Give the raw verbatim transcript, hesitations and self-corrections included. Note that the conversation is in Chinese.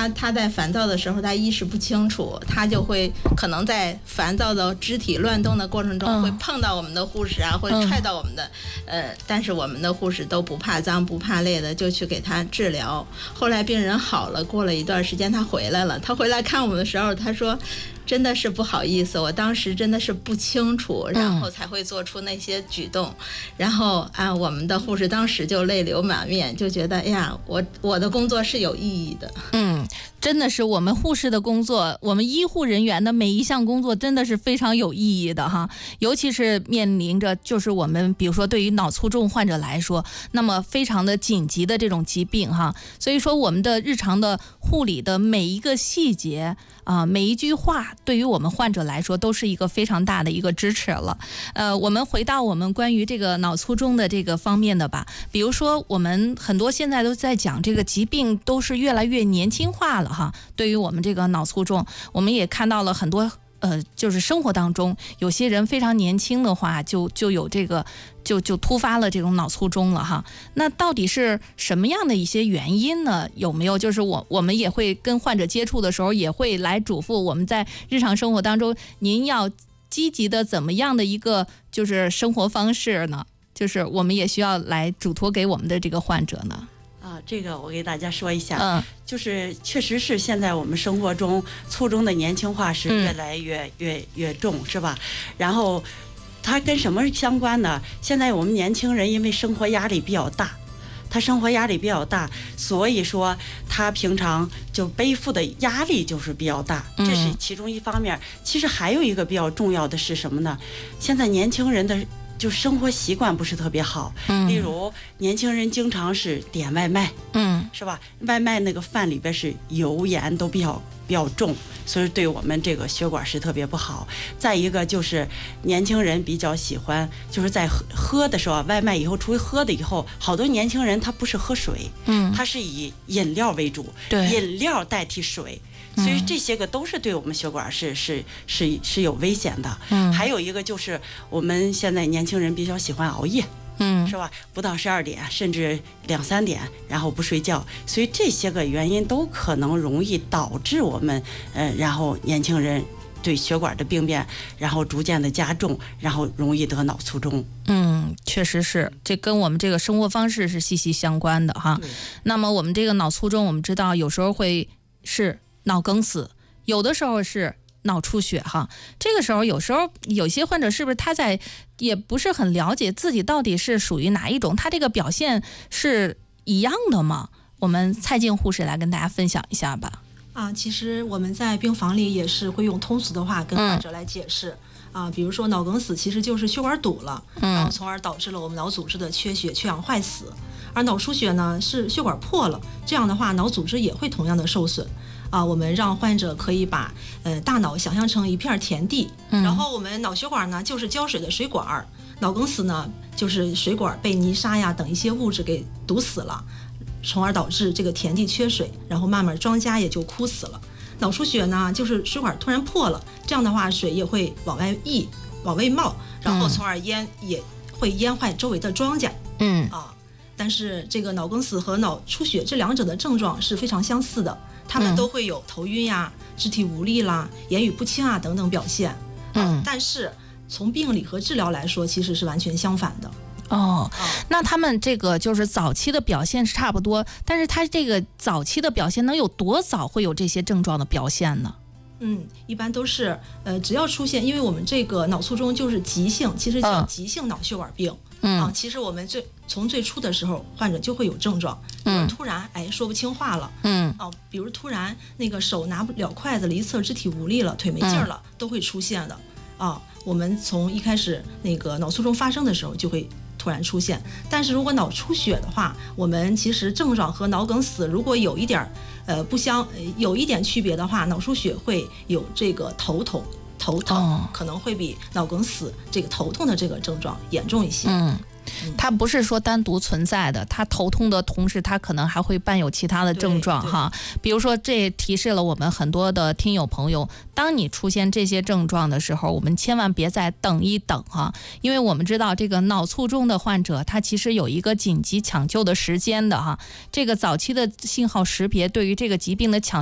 他他在烦躁的时候，他意识不清楚，他就会可能在烦躁的肢体乱动的过程中， 嗯、 会碰到我们的护士啊，会踹到我们的，嗯、呃，但是我们的护士都不怕脏不怕累的，就去给他治疗。后来病人好了，过了一段时间，他回来了，他回来看我们的时候，他说。真的是不好意思，我当时真的是不清楚，然后才会做出那些举动，嗯、然后啊，我们的护士当时就泪流满面，就觉得哎呀，我我的工作是有意义的。 嗯，真的是我们护士的工作，我们医护人员的每一项工作真的是非常有意义的哈，尤其是面临着就是我们比如说对于脑卒中患者来说，那么非常的紧急的这种疾病哈，所以说我们的日常的护理的每一个细节啊、呃，每一句话对于我们患者来说都是一个非常大的一个支持了。呃，我们回到我们关于这个脑卒中的这个方面的吧，比如说我们很多现在都在讲这个疾病都是越来越年轻化了哈。对于我们这个脑卒中，我们也看到了很多呃，就是生活当中有些人非常年轻的话，就就有这个就就突发了这种脑卒中了哈。那到底是什么样的一些原因呢？有没有就是我我们也会跟患者接触的时候，也会来嘱咐我们在日常生活当中，您要积极的怎么样的一个就是生活方式呢？就是我们也需要来嘱托给我们的这个患者呢。 啊，这个我给大家说一下， 嗯， 就是确实是现在我们生活中卒中的年轻化是越来越、嗯、越越重，是吧？然后它跟什么相关呢？现在我们年轻人因为生活压力比较大，他生活压力比较大，所以说他平常就背负的压力就是比较大，这是其中一方面。其实还有一个比较重要的是什么呢？现在年轻人的就生活习惯不是特别好，嗯，例如年轻人经常是点外卖， 嗯， 是吧？外卖那个饭里边是油盐都比较比较重，所以对我们这个血管是特别不好。再一个就是年轻人比较喜欢就是在喝喝的时候，外卖以后出去喝的以后，好多年轻人他不是喝水，嗯，他是以饮料为主， 对， 饮料代替水。所以这些个都是对我们血管是是是是有危险的。嗯，还有一个就是我们现在年轻人比较喜欢熬夜，嗯，是吧？不到十二点甚至两三点，然后不睡觉，所以这些个原因都可能容易导致我们，呃，然后年轻人对血管的病变，然后逐渐的加重，然后容易得脑卒中。 嗯，确实是，这跟我们这个生活方式是息息相关的哈。那么我们这个脑卒中，我们知道有时候会是脑梗死，有的时候是脑出血哈。这个时候有时候有些患者是不是他在也不是很了解自己到底是属于哪一种，他这个表现是一样的吗？我们蔡静护士来跟大家分享一下吧。 啊，其实我们在病房里也是会用通俗的话跟患者来解释。嗯、啊，比如说脑梗死其实就是血管堵了，嗯，然后从而导致了我们脑组织的缺血、缺氧坏死。而脑出血呢是血管破了，这样的话脑组织也会同样的受损。啊，我们让患者可以把呃大脑想象成一片田地，嗯、然后我们脑血管呢就是浇水的水管，脑梗死呢就是水管被泥沙呀等一些物质给堵死了，从而导致这个田地缺水，然后慢慢庄稼也就枯死了。脑出血呢就是水管突然破了，这样的话水也会往外溢、往外冒，然后从而淹、嗯、也会淹坏周围的庄稼。嗯啊，但是这个脑梗死和脑出血这两者的症状是非常相似的。他们都会有头晕呀、肢体无力啦、言语不清啊等等表现。嗯，但是从病理和治疗来说，其实是完全相反的。 哦，那他们这个就是早期的表现是差不多，但是他这个早期的表现能有多早会有这些症状的表现呢？ 嗯，一般都是呃，只要出现，因为我们这个脑卒中就是急性，其实叫急性脑血管病。嗯啊，其实我们最从最初的时候，患者就会有症状，比如突然哎说不清话了，嗯啊，比如突然那个手拿不了筷子了，一侧肢体无力了，腿没劲儿了，嗯、都会出现的啊。我们从一开始那个脑卒中发生的时候就会突然出现，但是如果脑出血的话，我们其实症状和脑梗死如果有一点呃不相有一点区别的话，脑出血会有这个头痛。头疼、哦、可能会比脑梗死这个头痛的这个症状严重一些。嗯， 它不是说单独存在的，它头痛的同时，它可能还会伴有其他的症状哈。比如说，这提示了我们很多的听友朋友，当你出现这些症状的时候，我们千万别再等一等哈，因为我们知道这个脑卒中的患者，他其实有一个紧急抢救的时间的哈。这个早期的信号识别对于这个疾病的抢